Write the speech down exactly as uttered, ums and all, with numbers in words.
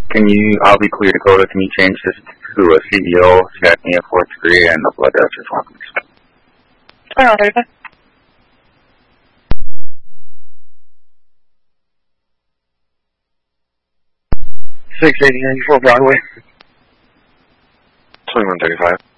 Can you, I'll be clear to go, can you change this to a C B O, apnea, fourth degree, and the blood test is welcome? All right. six eighty ninety-four Broadway. twenty-one thirty-five.